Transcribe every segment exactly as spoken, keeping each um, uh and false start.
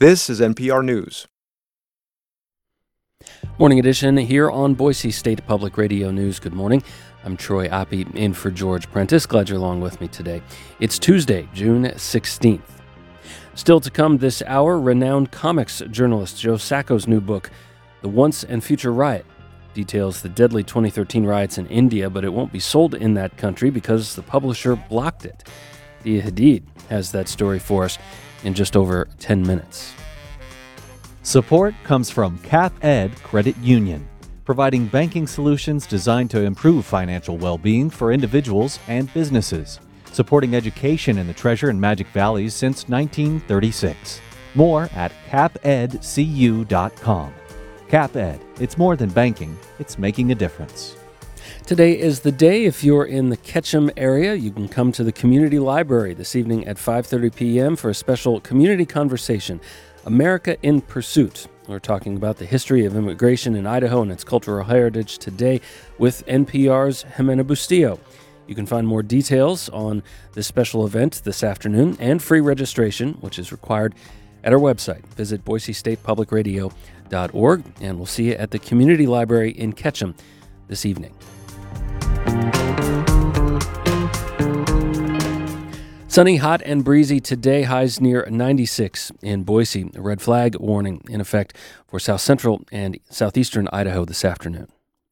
This is N P R News. Morning edition here on Boise State Public Radio News. Good morning. I'm Troy Oppie in for George Prentice. Glad you're along with me today. It's Tuesday, June sixteenth. Still to come this hour, renowned comics journalist Joe Sacco's new book, The Once and Future Riot, details the deadly twenty thirteen riots in India, but it won't be sold in that country because the publisher blocked it. Dia Hadid has that story for us in just over ten minutes. Support comes from CapEd Credit Union, providing banking solutions designed to improve financial well-being for individuals and businesses, supporting education in the Treasure and Magic Valleys since nineteen thirty-six. More at cap ed c u dot com. CapEd, it's more than banking, it's making a difference. Today is the day. If you're in the Ketchum area, you can come to the community library this evening at five thirty p.m. for a special community conversation, America in Pursuit. We're talking about the history of immigration in Idaho and its cultural heritage today with N P R's Jimena Bustillo. You can find more details on this special event this afternoon and free registration, which is required, at our website. Visit boise state public radio dot org, and we'll see you at the community library in Ketchum this evening. Sunny, hot, and breezy today. Highs near ninety-six in Boise. A red flag warning in effect for south central and southeastern Idaho this afternoon.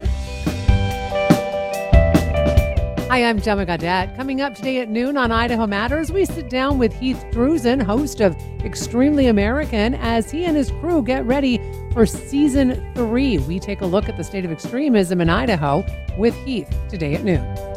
Hi, I'm Gemma Gaudette. Coming up today at noon on Idaho Matters, we sit down with Heath Drusen, host of Extremely American, as he and his crew get ready for season three. We take a look at the state of extremism in Idaho with Heath today at noon.